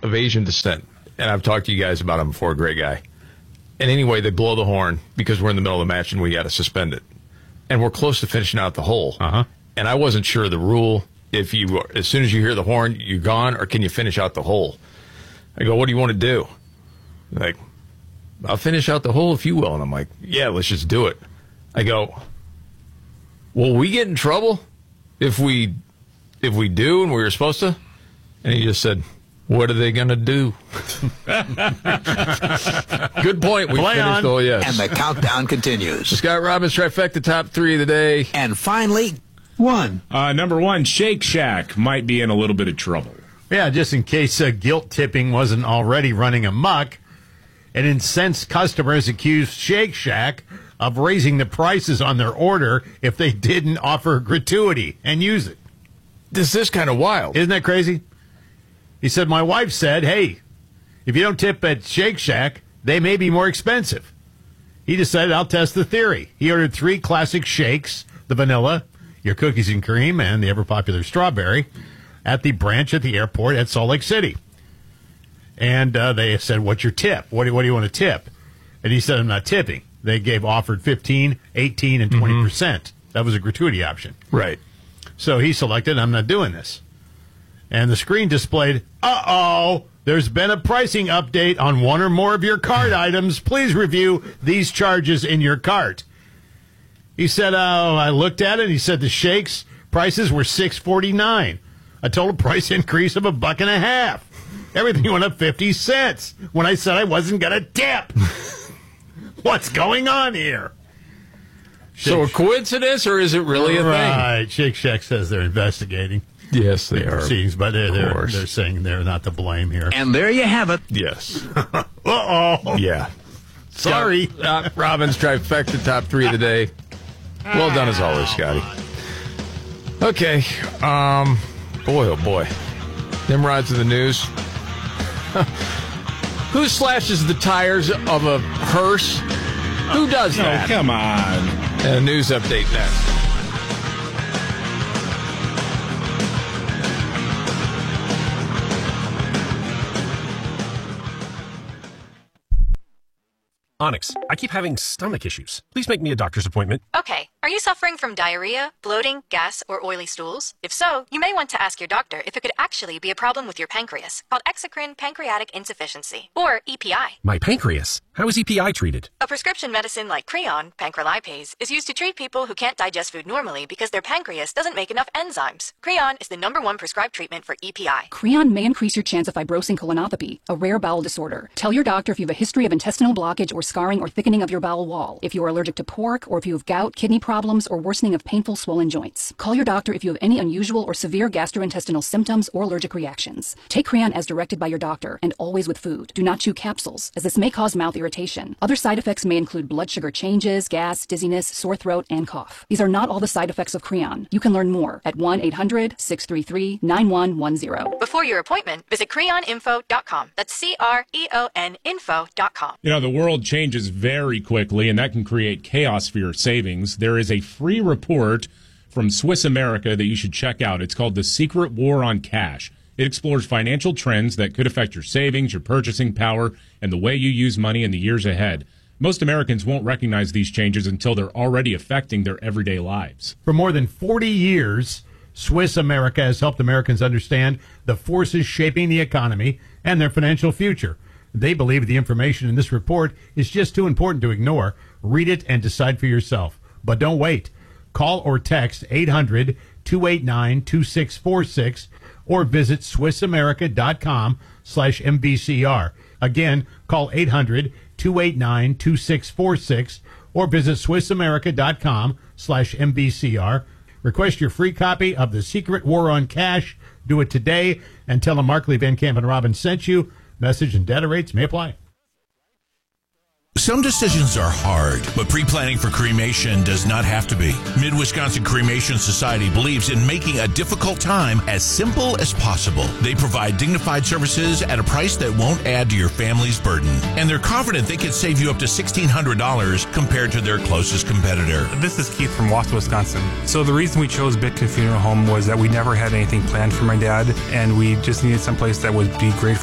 of Asian descent, and I've talked to you guys about him before, great guy. And anyway, they blow the horn because we're in the middle of the match and we got to suspend it. And we're close to finishing out the hole. And I wasn't sure of the rule. If you, as soon as you hear the horn, you're gone, or can you finish out the hole? I go, what do you want to do? Like, I'll finish out the hole if you will. And I'm like, yeah, let's just do it. I go, will we get in trouble if we do and we were supposed to? And he just said, what are they going to do? Good point. We Play finished. on. Oh, yes. And the countdown continues. Scott Robbins trifecta top 3 of the day. And finally, one. Number 1, Shake Shack might be in a little bit of trouble. Yeah, just in case guilt tipping wasn't already running amok. An incensed customers accused Shake Shack of raising the prices on their order if they didn't offer gratuity and use it. This is kind of wild. Isn't that crazy? He said, my wife said, hey, if you don't tip at Shake Shack, they may be more expensive. He decided, I'll test the theory. He ordered 3 classic shakes, the vanilla, your cookies and cream, and the ever-popular strawberry, at the branch at the airport at Salt Lake City. And they said, what's your tip? What do you want to tip? And he said, I'm not tipping. They offered 15, 18, and 20%. That was a gratuity option. Right. So he selected, I'm not doing this. And the screen displayed, there's been a pricing update on one or more of your cart items. Please review these charges in your cart. He said, I looked at it. He said the shakes prices were $6.49, a total price increase of $1.50. Everything went up 50 cents when I said I wasn't going to tip. What's going on here? So a coincidence, or is it really a thing? Right. Shake Shack says they're investigating. Yes, they are. Proceedings, but they're saying they're not to blame here. And there you have it. Yes. Uh-oh. Yeah. Sorry. Robbins trifecta top 3 of the day. Well done as always, Scotty. Okay. Boy, oh boy. Nimrod's in the news. Who slashes the tires of a hearse? Who does that? Oh, come on. And a news update next. Onyx, I keep having stomach issues. Please make me a doctor's appointment. Okay, are you suffering from diarrhea, bloating, gas, or oily stools? If so, you may want to ask your doctor if it could actually be a problem with your pancreas, called exocrine pancreatic insufficiency, or EPI. My pancreas? How is EPI treated? A prescription medicine like Creon, pancrelipase, is used to treat people who can't digest food normally because their pancreas doesn't make enough enzymes. Creon is the #1 prescribed treatment for EPI. Creon may increase your chance of fibrosing colonopathy, a rare bowel disorder. Tell your doctor if you have a history of intestinal blockage or scarring or thickening of your bowel wall, if you are allergic to pork, or if you have gout, kidney problems, or worsening of painful swollen joints. Call your doctor if you have any unusual or severe gastrointestinal symptoms or allergic reactions. Take Creon as directed by your doctor, and always with food. Do not chew capsules, as this may cause mouth irritation. Other side effects may include blood sugar changes, gas, dizziness, sore throat, and cough. These are not all the side effects of Creon. You can learn more at 1-800-633-9110. Before your appointment, visit creoninfo.com. That's CREON info.com. You know, the world changes very quickly, and that can create chaos for your savings. There is a free report from Swiss America that you should check out. It's called The Secret War on Cash. It explores financial trends that could affect your savings, your purchasing power, and the way you use money in the years ahead. Most Americans won't recognize these changes until they're already affecting their everyday lives. For more than 40 years, Swiss America has helped Americans understand the forces shaping the economy and their financial future. They believe the information in this report is just too important to ignore. Read it and decide for yourself. But don't wait. Call or text 800-289-2646 or visit SwissAmerica.com/MBCR. Again, call 800-289-2646 or visit SwissAmerica.com/MBCR. Request your free copy of The Secret War on Cash. Do it today and tell them Markley, Van Camp, and Robbins sent you. Message and data rates may apply. Some decisions are hard, but pre-planning for cremation does not have to be. Mid-Wisconsin Cremation Society believes in making a difficult time as simple as possible. They provide dignified services at a price that won't add to your family's burden. And they're confident they could save you up to $1,600 compared to their closest competitor. This is Keith from Wausau, Wisconsin. So the reason we chose Bitkin Funeral Home was that we never had anything planned for my dad, and we just needed someplace that would be great